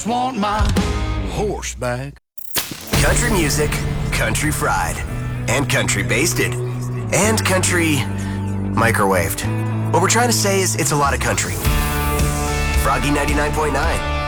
just want my horse back. Country music, country fried, and country basted, and country microwaved. What we're trying to say is it's a lot of country. Froggy 99.9.